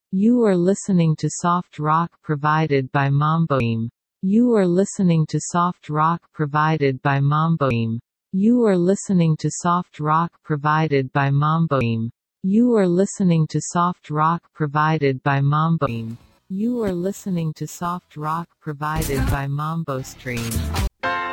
You are listening to soft rock provided by Mamboim. You are listening to soft rock provided by Mamboim. You are listening to soft rock provided by Mamboim. You are listening to soft rock provided by Mamboim. You are listening to soft rock provided by Mambo Stream.